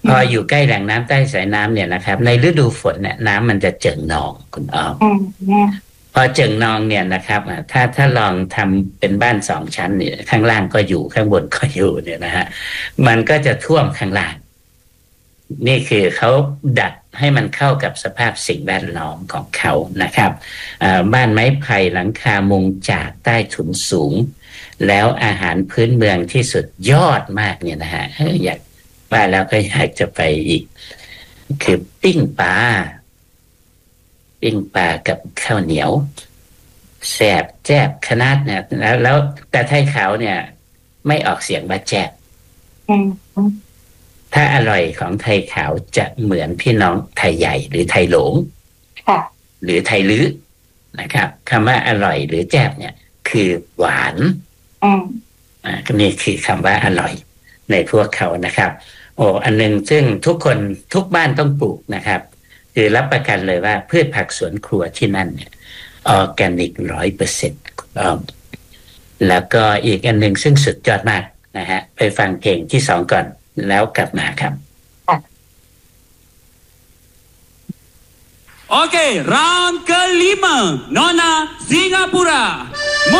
พออยู่ใกล้แหล่งน้ำใต้สายน้ำเนี่ยนะครับในฤดูฝนเนี่ยน้ำมันจะเจิ่งนองคุณอ้อมพอเจิ่งนองเนี่ยนะครับถ้าลองทำเป็นบ้านสองชั้นเนี่ยข้างล่างก็อยู่ข้างบนก็อยู่เนี่ยนะฮะมันก็จะท่วมข้างล่างนี่คือเขาดัดให้มันเข้ากับสภาพสิ่งแวดล้อมของเขานะครับบ้านไม้ไผ่หลังคามุงจากใต้ถุนสูงแล้วอาหารพื้นเมืองที่สุดยอดมากเนี่ยนะฮะอยากว่าแล้วก็อยากจะไปอีกคือปิ้งปลากับข้าวเหนียวแสบแจ๊บขนาดเนี่ยแล้วแต่ไทยขาวเนี่ยไม่ออกเสียงว่าแจ๊บถ้าอร่อยของไทยขาวจะเหมือนพี่น้องไทยใหญ่หรือไทยหลงหรือไทยลื้อนะครับคำว่าอร่อยหรือแจ๊บเนี่ยคือหวานนี่คือคำว่าอร่อยในพวกเขานะครับอันนึงซึ่งทุกคนทุกบ้านต้องปลูกนะครับคือรับประกันเลยว่าพืชผักสวนครัวที่นั่นเนี่ยออร์แกนิก 100%แล้วก็อีกอันนึงซึ่งสุดยอดมากนะฮะไปฟังเพลงที่2ก่อนแล้วกลับมาครับ Oke, round kelima, Nona Singapura.